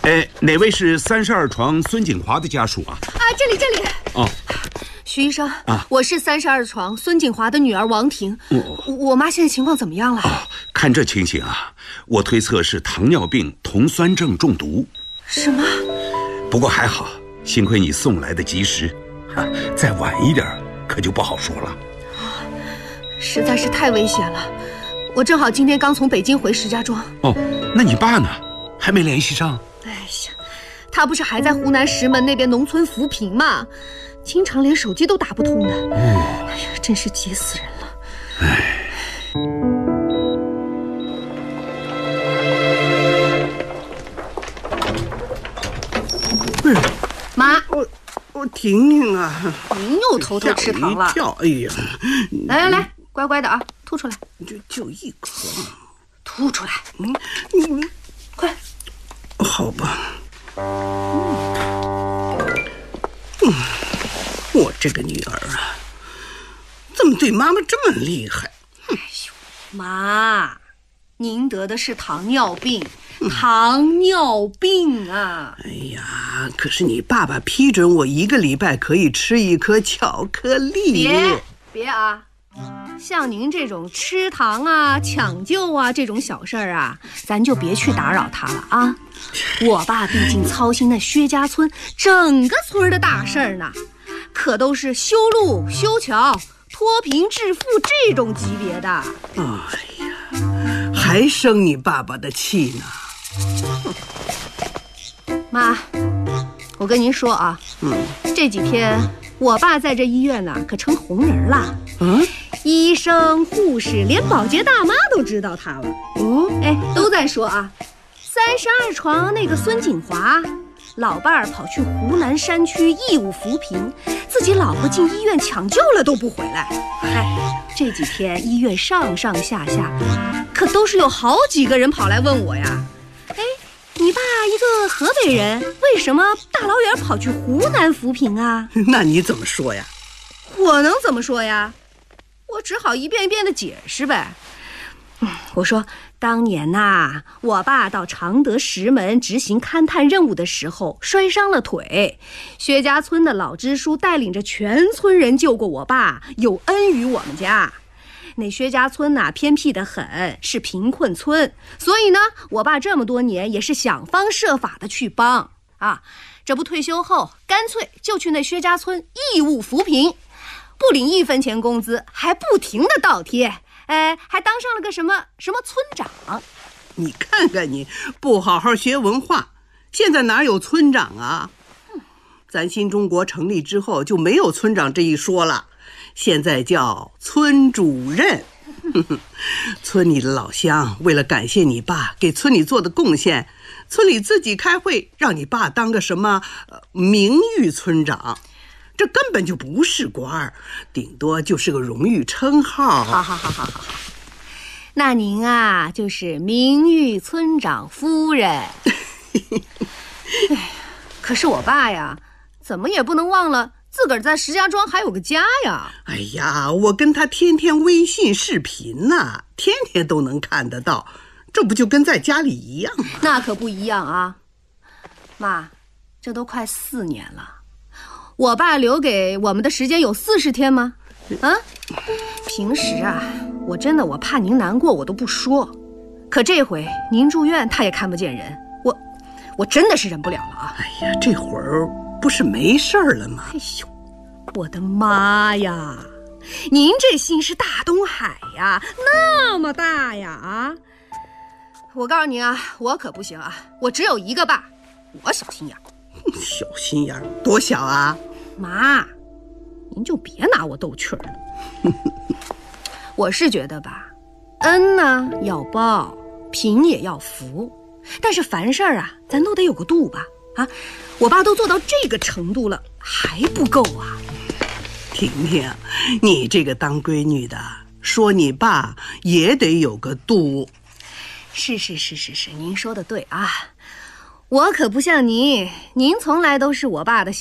哪位是32床孙景华的家属啊？ 这里。 哦， 徐医生啊，我是32床孙景华的女儿王婷。我妈现在情况怎么样了？ 看这情形啊，我推测是糖尿病酮酸症中毒。 什么？ 不过还好，幸亏你送来的及时，再晚一点可就不好说了。 实在是太危险了，我正好今天刚从北京回石家庄。 那你爸呢？还没联系上？ 哎呀，他不是还在湖南石门那边农村扶贫吗？经常连手机都打不通的。哎呀，真是急死人了。妈， 我婷婷啊， 您又偷偷吃糖了。 哎呀， 来，乖乖的啊，吐出来。 就一颗， 吐出来。 你快。 好吧。我这个女儿啊，怎么对妈妈这么厉害？ 哎呦，妈，您得的是糖尿病。糖尿病啊！ 哎呀，可是你爸爸批准我1个礼拜可以吃1颗巧克力。 别啊！像您这种吃糖啊、抢救啊这种小事儿啊，咱就别去打扰他了啊。我爸毕竟操心那薛家村整个村的大事儿呢，可都是修路、修桥、脱贫致富这种级别的。 哎呀，还生你爸爸的气呢。 妈，我跟您说啊，这几天我爸在这医院呢，可成红人了。医生、护士，连保洁大妈都知道他了。都在说啊，32床那个孙景华，老伴儿跑去湖南山区义务扶贫，自己老婆进医院抢救了都不回来。这几天医院上上下下，可都是有好几个人跑来问我呀。你爸一个河北人，为什么大老远跑去湖南扶贫啊？ 那你怎么说呀？ 我能怎么说呀？我只好一遍一遍的解释呗。我说当年呐，我爸到常德石门执行勘探任务的时候摔伤了腿，薛家村的老支书带领着全村人救过我爸，有恩于我们家。那薛家村呐，偏僻得很，是贫困村，所以呢，我爸这么多年也是想方设法的去帮啊。这不退休后，干脆就去那薛家村义务扶贫，不领1分钱工资，还不停的倒贴，还当上了个什么村长。 你看看你，不好好学文化，现在哪有村长啊？咱新中国成立之后就没有村长这一说了。现在叫村主任。村里的老乡为了感谢你爸给村里做的贡献，村里自己开会让你爸当个什么名誉村长，这根本就不是官，顶多就是个荣誉称号。 好，那您啊就是名誉村长夫人。可是我爸呀，怎么也不能忘了自个儿在石家庄还有个家呀。 哎呀，我跟他天天微信视频呢，天天都能看得到，这不就跟在家里一样吗？ 那可不一样啊。妈，这都快4年了，我爸留给我们的时间有40天吗？平时啊，我怕您难过，我都不说。可这回您住院，他也看不见人，我真的是忍不了了啊。 哎呀，这会儿不是没事儿了吗？ 哎呦，我的妈呀！您这心是大东海呀，那么大呀啊！我告诉您啊，我可不行啊，我只有一个爸，我小心眼。 小心眼多小啊？ 妈，您就别拿我逗趣儿了。我是觉得吧，恩呢要报，贫也要扶，但是凡事啊，咱都得有个度吧。我爸都做到这个程度了，还不够啊。 婷婷，你这个当闺女的，说你爸也得有个度。 是，您说的对啊。我可不像您从来都是我爸的